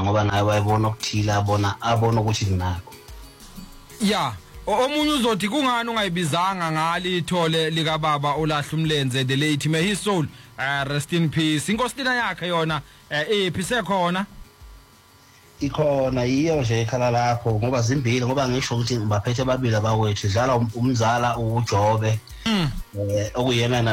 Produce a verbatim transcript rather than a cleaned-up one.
ngoba naye wayebona okuthile abona abona ukuthi nginakho. Yeah, omunye uzothi kungani ungayibizanga ngalithole lika baba olahla umlenze the late may his soul uh, rest in peace. Inkosina yakhe yona ephi sekhona? Ikhona yiyo nje ekhala lapho ngoba zimbili ngoba ngisho ukuthi ngibaphethe babili abawethu dlala umzala uJobe eh okuyena